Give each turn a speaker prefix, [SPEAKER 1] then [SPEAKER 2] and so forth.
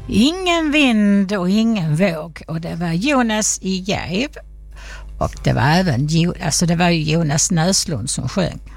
[SPEAKER 1] Ingen vind och ingen våg, och det var Jonas i Gäv och det var även det var ju Jonas Näslund som sjöng.